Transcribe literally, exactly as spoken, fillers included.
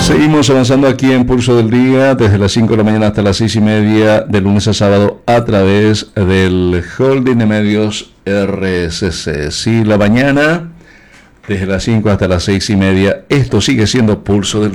Seguimos avanzando aquí en Pulso del Día, desde las cinco de la mañana hasta las seis y media, de lunes a sábado, a través del Holding de Medios R C C. Sí, la mañana, desde las cinco hasta las seis y media, esto sigue siendo Pulso del Día.